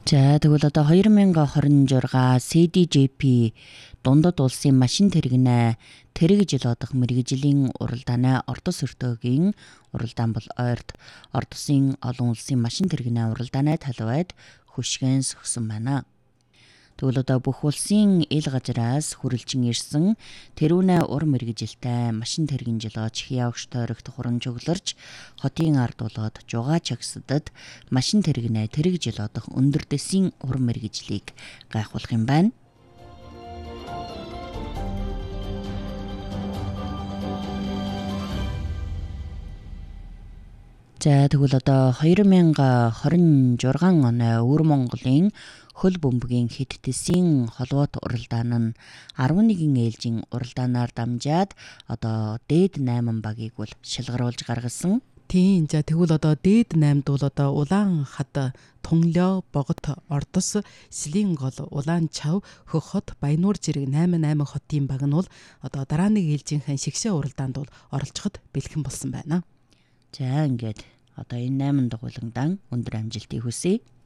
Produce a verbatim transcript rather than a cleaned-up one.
За тэгвэл одоо two thousand twenty-six си ди жей пи дундад улсын машин тэрэгнээ тэрэг жил одох мэргэжлийн уралдааны Ордос өртөөгийн уралдаан бол ойрт Ордосын олон улсын машин тэрэгнээ уралдааны талбайд хөшгөөн сөхсөн байна. Тэгвэл одоо бүх улсын ил газраас хүрэлжин ирсэн тэрүүнээ ур мэргэжилтэй машин тэрэгэн жилооч хяавч тойрогт хуран чөглөрч хотын ард болоод жугаа чагсадад машин тэрэгнээ тэрэг жил одох өндөр дэсийн ур мэргэжлийг гайхуулах юм байна. За тэгвэл одоо two thousand twenty-six оны Өвөр Монголын хөл бөмбөгийн хэд тэсийн холбоот уралдаан нь eleven ээлжийн уралдаанаар дамжаад одоо дээд eight багийг бол шалгаруулж гаргасан. Тийм за тэгвэл одоо дээд eight бол одоо Улаан хад, Тунлоо, Богот, Ордос, Сэлийн гол, Улаан чав, Хөххот, Баянуур зэрэг eight eight хотын баг нь бол одоо дараа нэг ээлжийнхэн шигшээ уралдаанд бол оролцоход бэлхэн болсон байна. За ингээд одоо энэ eight дугуйландан өндөр амжилтыг хүсье.